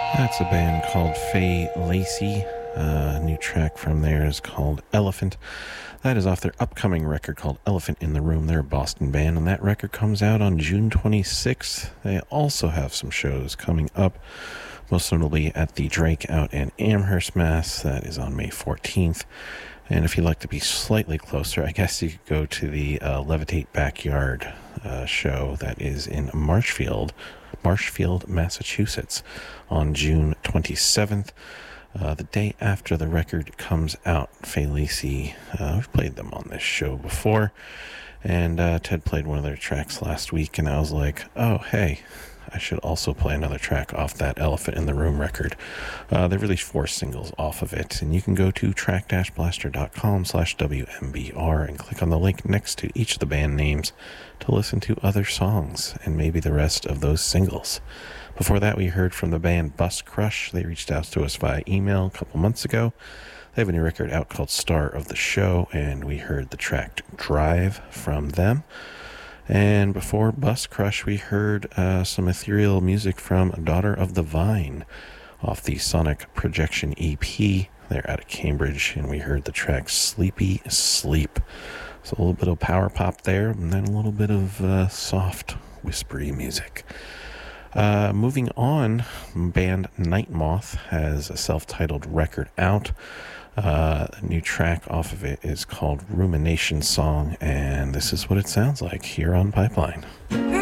That's a band called Faye Lacey. A new track from there is called Elephant. That is off their upcoming record called Elephant in the Room. They're a Boston band, and that record comes out on June 26th. They also have some shows coming up, most notably at the Drake Out in Amherst, Mass. That is on May 14th. And if you'd like to be slightly closer, I guess you could go to the Levitate Backyard show that is in Marshfield, Massachusetts, on June 27th. The day after the record comes out. Faye Lacey, we've played them on this show before, and Ted played one of their tracks last week, and I was like, oh, hey, I should also play another track off that Elephant in the Room record. They released 4 singles off of it, and you can go to track-blaster.com/WMBR and click on the link next to each of the band names to listen to other songs and maybe the rest of those singles. Before that, we heard from the band Bus Crush. They reached out to us via email a couple months ago. They have a new record out called Star of the Show, and we heard the track Drive from them. And before Bus Crush, we heard some ethereal music from Daughter of the Vine off the Sonic Projection EP. They're out of Cambridge, and we heard the track Sleepy Sleep. So a little bit of power pop there, and then a little bit of soft, whispery music. Moving on, band Night Moth has a self-titled record out. A new track off of it is called Rumination Song, and this is what it sounds like here on Pipeline.